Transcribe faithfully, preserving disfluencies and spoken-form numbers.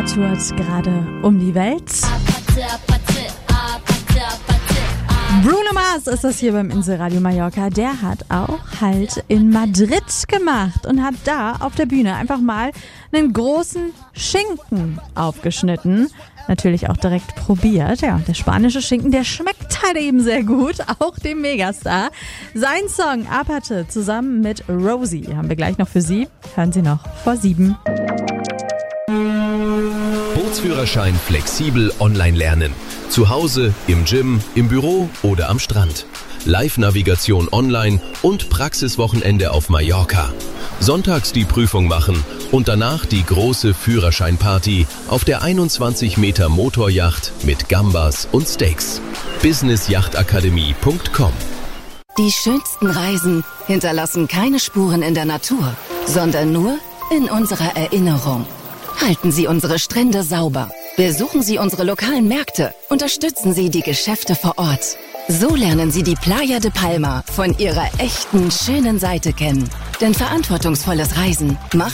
tourt gerade um die Welt. Bruno Mars ist das hier beim Inselradio Mallorca. Der hat auch Halt in Madrid gemacht und hat da auf der Bühne einfach mal einen großen Schinken aufgeschnitten. Natürlich auch direkt probiert. Ja, der spanische Schinken, der schmeckt halt eben sehr gut, auch dem Megastar. Sein Song Aparte zusammen mit Rosie haben wir gleich noch für Sie. Hören Sie noch vor sieben. Bootsführerschein flexibel online lernen. Zu Hause, im Gym, im Büro oder am Strand. Live-Navigation online und Praxiswochenende auf Mallorca. Sonntags die Prüfung machen und danach die große Führerscheinparty auf der einundzwanzig Meter Motoryacht mit Gambas und Steaks. business yacht akademie punkt com. Die schönsten Reisen hinterlassen keine Spuren in der Natur, sondern nur in unserer Erinnerung. Halten Sie unsere Strände sauber. Besuchen Sie unsere lokalen Märkte. Unterstützen Sie die Geschäfte vor Ort. So lernen Sie die Playa de Palma von ihrer echten, schönen Seite kennen. Denn verantwortungsvolles Reisen macht